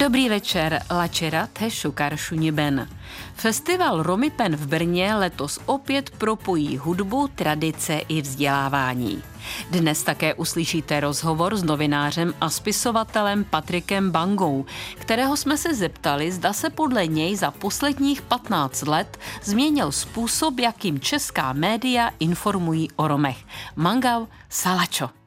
Dobrý večer, Lačera Tešukar Šuniben. Festival Romipen v Brně letos opět propojí hudbu, tradice i vzdělávání. Dnes také uslyšíte rozhovor s novinářem a spisovatelem Patrikem Bangou, kterého jsme se zeptali, zda se podle něj za posledních 15 let změnil způsob, jakým česká média informují o Romech. Mangau Salačo.